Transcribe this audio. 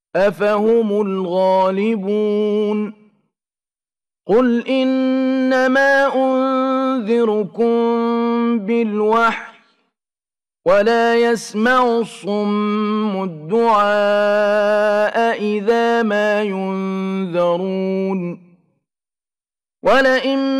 أفهم الغالبون قل إنما أنذركم بالوحي ولا يسمع الصم الدعاء إذا ما ينذرون ولئن